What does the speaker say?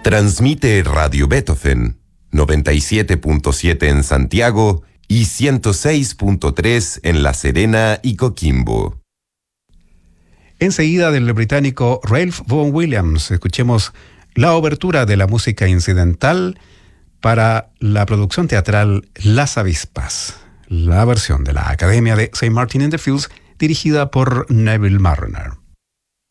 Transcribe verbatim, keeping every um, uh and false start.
Transmite Radio Beethoven, noventa y siete punto siete en Santiago y ciento seis punto tres en La Serena y Coquimbo. Enseguida del británico Ralph Vaughan Williams, escuchemos la obertura de la música incidental para la producción teatral Las Avispas, la versión de la Academia de Saint Martin in the Fields dirigida por Neville Marriner.